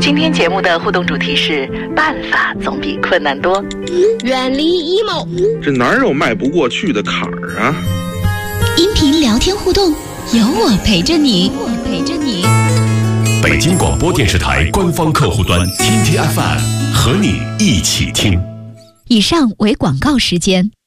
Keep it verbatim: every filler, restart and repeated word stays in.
今天节目的互动主题是办法总比困难多， 远离 emo， 这哪有迈不过去的坎儿啊？ 音频聊天互动，有我陪着你，我陪着你。 北京广播电视台官方客户端 T T F M 和你一起听。 以上为广告时间。